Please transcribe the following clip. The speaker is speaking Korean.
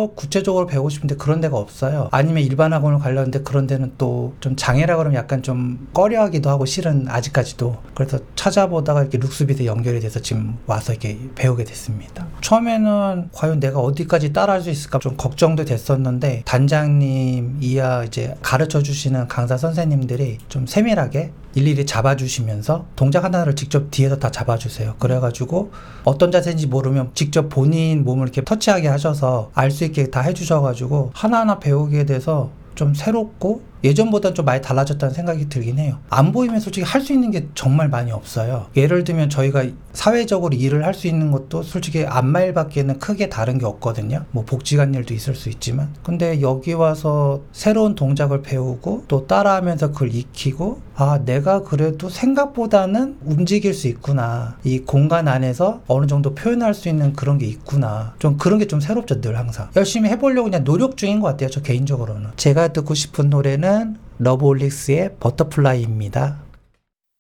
더 구체적으로 배우고 싶은데 그런 데가 없어요. 아니면 일반 학원을 가려는데 그런 데는 또 좀 장애라 그러면 약간 좀 꺼려하기도 하고 실은 아직까지도. 그래서 찾아보다가 이렇게 룩스빗에 연결이 돼서 지금 와서 이렇게 배우게 됐습니다. 처음에는 과연 내가 어디까지 따라할 수 있을까 좀 걱정도 됐었는데 단장님 이하 이제 가르쳐 주시는 강사 선생님들이 좀 세밀하게 일일이 잡아주시면서 동작 하나를 직접 뒤에서 다 잡아주세요. 그래가지고 어떤 자세인지 모르면 직접 본인 몸을 이렇게 터치하게 하셔서 알 수 있게 다 해주셔가지고 하나하나 배우게 돼서 좀 새롭고 예전보다는 좀 많이 달라졌다는 생각이 들긴 해요. 안 보이면 솔직히 할 수 있는 게 정말 많이 없어요. 예를 들면 저희가 사회적으로 일을 할 수 있는 것도 솔직히 안마일밖에는 크게 다른 게 없거든요. 뭐 복지관 일도 있을 수 있지만 근데 여기 와서 새로운 동작을 배우고 또 따라하면서 그걸 익히고 아 내가 그래도 생각보다는 움직일 수 있구나. 이 공간 안에서 어느 정도 표현할 수 있는 그런 게 있구나. 좀 그런 게 좀 새롭죠. 늘 항상 열심히 해보려고 그냥 노력 중인 것 같아요. 저 개인적으로는. 제가 듣고 싶은 노래는 러브홀릭스의 버터플라이입니다.